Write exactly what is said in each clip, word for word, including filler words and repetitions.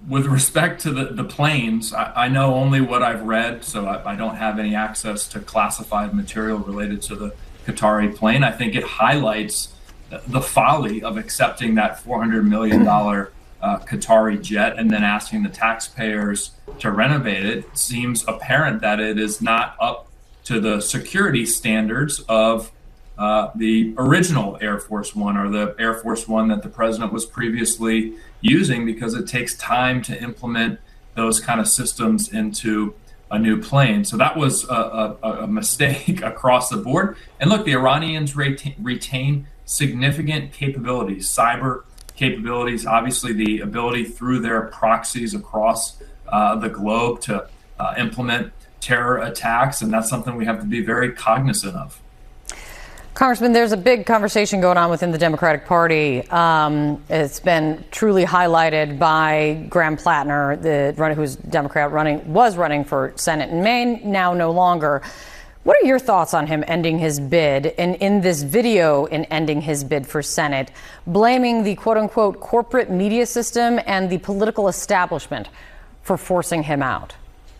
with respect to the, the planes, I, I know only what I've read, so I, I don't have any access to classified material related to the Qatari plane. I think it highlights the, the folly of accepting that four hundred million dollars uh, Qatari jet and then asking the taxpayers to renovate it. It seems apparent that it is not up to the security standards of uh, the original Air Force One, or the Air Force One that the president was previously using, because it takes time to implement those kind of systems into a new plane. So that was a, a, a mistake across the board. And look, the Iranians retain, retain significant capabilities, cyber capabilities, obviously the ability through their proxies across uh, the globe to uh, implement terror attacks. And that's something we have to be very cognizant of. Congressman, there's a big conversation going on within the Democratic Party. Um, it's been truly highlighted by Graham Plattner, the runner who's Democrat running, was running for Senate in Maine, now no longer. What are your thoughts on him ending his bid, and in this video in ending his bid for Senate, blaming the quote unquote corporate media system and the political establishment for forcing him out?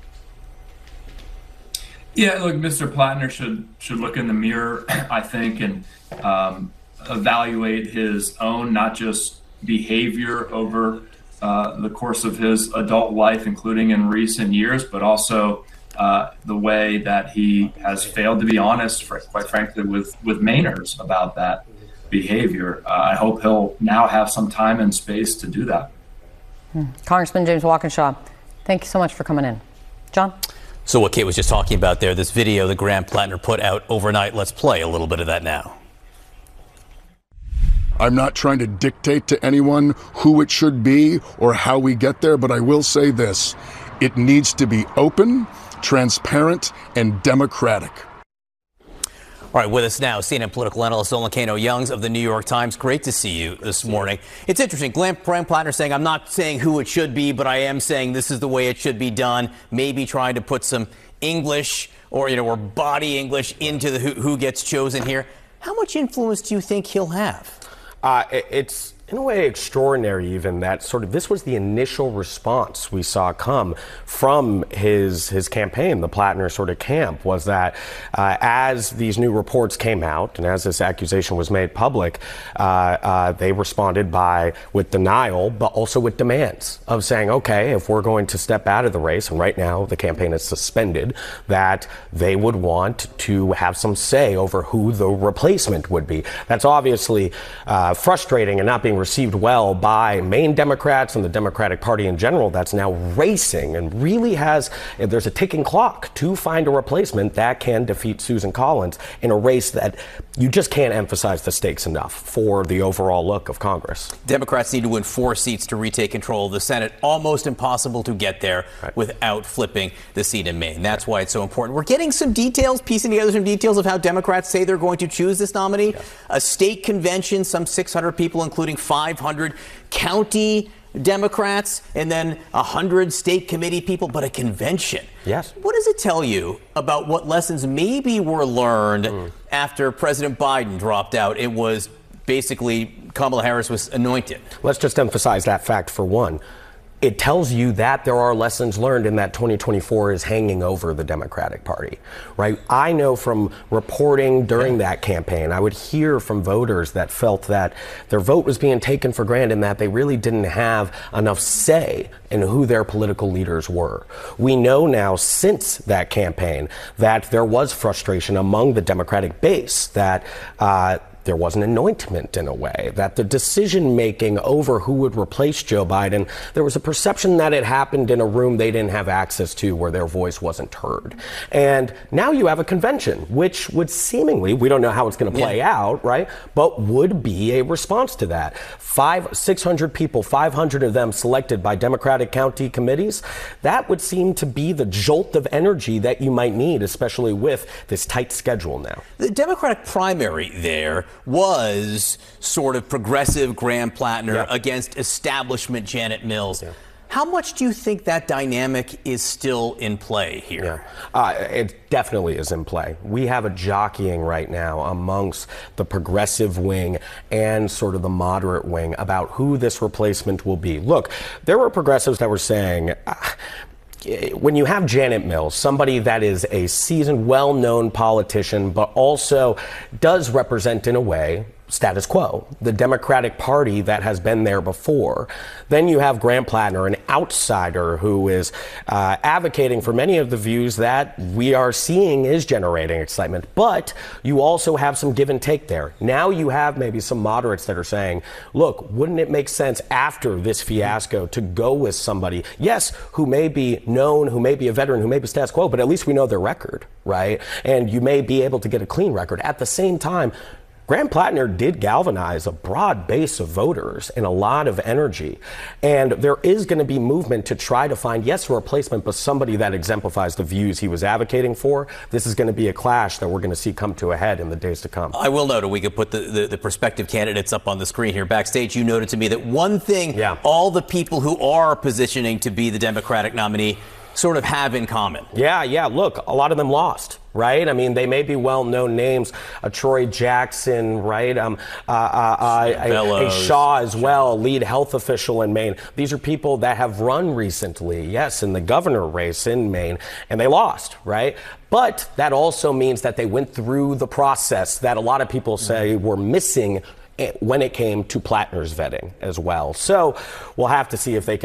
Yeah, look, Mister Plattner should should look in the mirror, I think, and um, evaluate his own, not just behavior over uh, the course of his adult life, including in recent years, but also uh, the way that he has failed to be honest, for, quite frankly, with, with Mainers about that behavior. Uh, I hope he'll now have some time and space to do that. Hmm. Congressman James Walkinshaw, thank you so much for coming in. John? So what Kate was just talking about there, this video that Graham Plattner put out overnight, let's play a little bit of that now. I'm not trying to dictate to anyone who it should be or how we get there, but I will say this. It needs to be open, transparent, and democratic. All right, with us now, C N N political analyst Zolan Kano-Youngs of the New York Times. Great to see you this morning. It's interesting. Graham Plattner saying, I'm not saying who it should be, but I am saying this is the way it should be done. Maybe trying to put some English or, you know, or body English into the who, who gets chosen here. How much influence do you think he'll have? Uh, it, it's in a way extraordinary, even that sort of this was the initial response we saw come from his his campaign, the Plattner sort of camp, was that uh, as these new reports came out and as this accusation was made public, uh, uh, they responded by with denial, but also with demands of saying, OK, if we're going to step out of the race, and right now the campaign is suspended, that they would want to have some say over who the replacement would be. That's obviously uh, frustrating and not being received well by Maine Democrats and the Democratic Party in general. That's now racing and really has, there's a ticking clock to find a replacement that can defeat Susan Collins in a race that you just can't emphasize the stakes enough for the overall look of Congress. Democrats need to win four seats to retake control of the Senate. Almost impossible to get there right. without flipping the seat in Maine. That's why it's so important. We're getting some details, piecing together some details of how Democrats say they're going to choose this nominee. Yeah. A state convention, some six hundred people, including five hundred county Democrats, and then one hundred state committee people, but a convention. Yes. What does it tell you about what lessons maybe were learned mm. after President Biden dropped out? It was basically Kamala Harris was anointed. Let's just emphasize that fact for one. It tells you that there are lessons learned and that twenty twenty-four is hanging over the Democratic Party, right? I know from reporting during that campaign, I would hear from voters that felt that their vote was being taken for granted and that they really didn't have enough say in who their political leaders were. We know now since that campaign that there was frustration among the Democratic base that uh, there was an anointment in a way, that the decision making over who would replace Joe Biden, there was a perception that it happened in a room they didn't have access to where their voice wasn't heard. And now you have a convention, which would seemingly, we don't know how it's going to play yeah. out, right? But would be a response to that. Five, six hundred people, five hundred of them selected by Democratic county committees. That would seem to be the jolt of energy that you might need, especially with this tight schedule now. The Democratic primary there was sort of progressive Graham Plattner yeah. against establishment Janet Mills. Yeah. How much do you think that dynamic is still in play here? Yeah. Uh, it definitely is in play. We have a jockeying right now amongst the progressive wing and sort of the moderate wing about who this replacement will be. Look, there were progressives that were saying, uh, when you have Janet Mills, somebody that is a seasoned, well-known politician, but also does represent, in a way, status quo, the Democratic Party that has been there before. Then you have Graham Plattner, an outsider who is uh, advocating for many of the views that we are seeing is generating excitement. But you also have some give and take there. Now you have maybe some moderates that are saying, look, wouldn't it make sense after this fiasco to go with somebody, yes, who may be known, who may be a veteran, who may be status quo, but at least we know their record, right? And you may be able to get a clean record. At the same time, Graham Plattner did galvanize a broad base of voters and a lot of energy. And there is going to be movement to try to find, yes, a replacement, but somebody that exemplifies the views he was advocating for. This is going to be a clash that we're going to see come to a head in the days to come. I will note, we could put the, the, the prospective candidates up on the screen here. Backstage, you noted to me that one thing yeah. all the people who are positioning to be the Democratic nominee sort of have in common. Yeah, yeah. Look, a lot of them lost, right? I mean, they may be well-known names, uh, Troy Jackson, right? Um, uh, uh, uh, a, a Shaw as well, a lead health official in Maine. These are people that have run recently, yes, in the governor race in Maine, and they lost, right? But that also means that they went through the process that a lot of people say were missing when it came to Plattner's vetting as well. So we'll have to see if they can